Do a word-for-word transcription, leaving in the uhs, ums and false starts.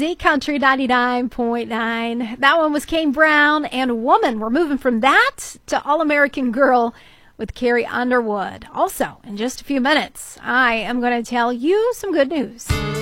Z Country ninety-nine point nine. That one was Kane Brown and Woman. We're moving from that to All-American Girl with Carrie Underwood. Also, in just a few minutes, I am going to tell you some good news.